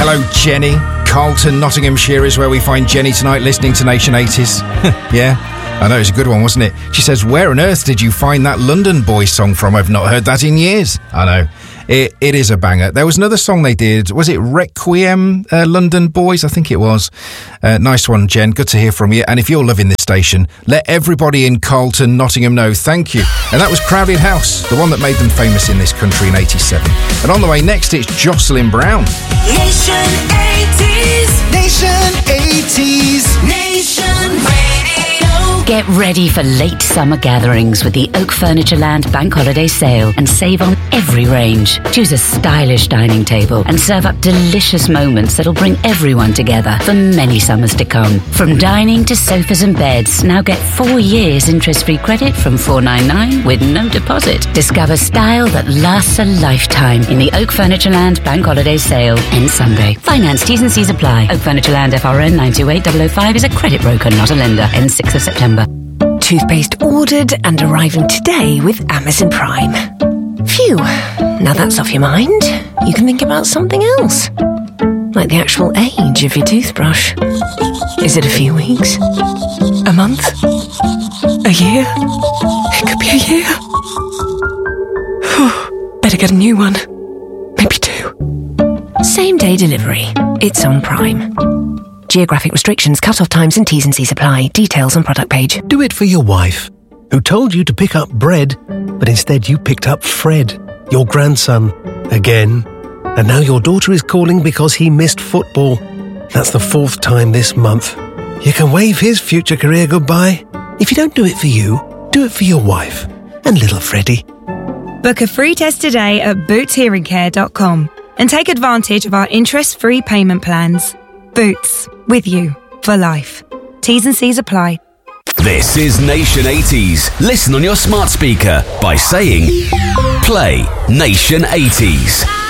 Hello, Jenny. Carlton, Nottinghamshire is where we find Jenny tonight, listening to Nation 80s. Yeah, I know, it's a good one, wasn't it? She says, where on earth did you find that London Boys song from? I've not heard that in years. I know. It is a banger. There was another song they did. Was it Requiem, London Boys? I think it was. Nice one, Jen. Good to hear from you. And if you're loving this station, let everybody in Carlton, Nottingham know. Thank you. And that was Crowded House, the one that made them famous in this country in 87. And on the way next, it's Jocelyn Brown. Nation 80s. Nation 80s. Nation Radio. Get ready for late summer gatherings with the Oak Furnitureland Bank Holiday Sale and save on every range. Choose a stylish dining table and serve up delicious moments that'll bring everyone together for many summers to come. From dining to sofas and beds, now get 4 years interest-free credit from $499 with no deposit. Discover style that lasts a lifetime in the Oak Furnitureland Bank Holiday Sale. Ends Sunday. Finance T's and C's apply. Oak Furnitureland FRN 928005 is a credit broker, not a lender. Ends 6th of September. Toothpaste ordered and arriving today with Amazon Prime. Phew, now that's off your mind. You can think about something else. Like the actual age of your toothbrush. Is it a few weeks? A month? A year? It could be a year. Better get a new one. Maybe 2. Same day delivery. It's on Prime. Geographic restrictions, cut-off times and T's and C's apply. Details on product page. Do it for your wife, who told you to pick up bread, but instead you picked up Fred, your grandson, again. And now your daughter is calling because he missed football. That's the 4th time this month. You can wave his future career goodbye. If you don't do it for you, do it for your wife and little Freddie. Book a free test today at bootshearingcare.com and take advantage of our interest-free payment plans. Boots, with you for life. T's and C's apply. This is Nation 80s. Listen on your smart speaker by saying, play Nation 80s.